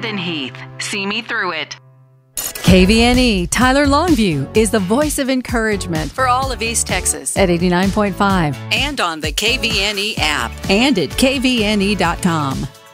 Austin Heath. See me through it. KVNE Tyler Longview is the voice of encouragement for all of East Texas at 89.5 and on the KVNE app and at kvne.com.